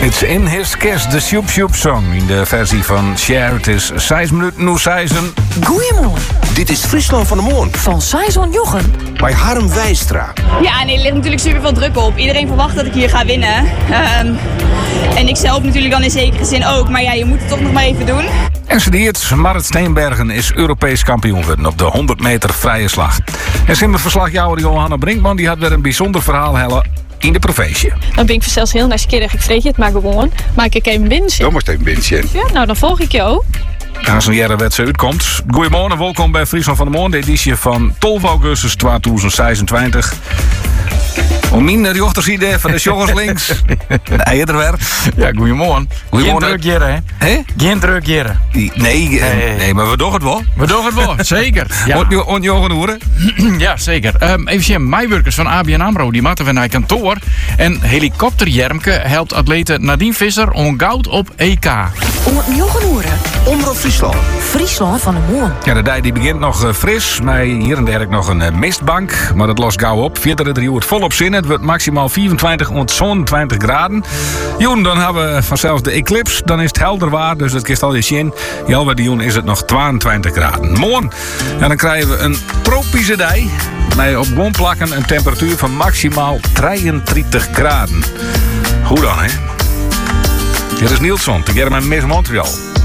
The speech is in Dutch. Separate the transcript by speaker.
Speaker 1: It's in his kiss, de Shoop Shoop Song. In de versie van Cher. Het is 6 minuten, nu 6.
Speaker 2: Goeiemorgen.
Speaker 3: Dit is Friesland van de Moon.
Speaker 2: Van Saison Jochen.
Speaker 3: Bij Harm Wijstra.
Speaker 4: Ja, nee, er ligt natuurlijk super veel druk op. Iedereen verwacht dat ik hier ga winnen. En ik zelf natuurlijk dan in zekere zin ook. Maar ja, je moet het toch nog maar even doen.
Speaker 1: En ze dieet, Marit Steenbergen is Europees kampioen geworden op de 100 meter vrije slag. En simmerverslagjouwer Johanna Brinkman die had weer een bijzonder verhaal hellen in de provincie.
Speaker 5: Dan ben ik zelfs heel nieuwsgierig. Ik vreeg je het maar gewoon. Maak ik even bintje.
Speaker 3: Dan moest even bintje.
Speaker 5: Ja, nou dan volg ik je ook.
Speaker 1: Als een jaren wedstrijd uitkomt. Goedemorgen, welkom bij Friesland van de Moon. De editie van 12 augustus 2026. Om mijn rechterzijde van de joggers links. De eierderwerp.
Speaker 6: Ja, goeiemorgen. Geen druk jaren, hè?
Speaker 1: Hé?
Speaker 6: Geen druk jaren.
Speaker 1: Nee, maar we doen het wel.
Speaker 6: We doen het wel, zeker. Ja,
Speaker 1: Onjogen hoeren.
Speaker 6: ja zeker. Even zien, mijnwerkers van ABN AMRO, die moeten we naar kantoor. En helikopterjermke helpt atlete Nadine Visser om goud op EK.
Speaker 2: Om Jochen horen.
Speaker 3: Omroep Friesland.
Speaker 2: Friesland van de Moon.
Speaker 1: Ja, de dij die begint nog fris. Maar hier en daar nog een mistbank. Maar dat lost gauw op. Verder het wordt volop zin. Het wordt maximaal 24 tot 27 graden. Joen, dan hebben we vanzelfs de eclipse. Dan is het helder waar, dus dat kist al je zien. Jalwa die Joen is het nog 22 graden. Morgen. En dan krijgen we een tropische dij. Met op gewoon plakken een temperatuur van maximaal 33 graden. Hoe dan, hè? Dit is Nielsson, te German Miss Montreal.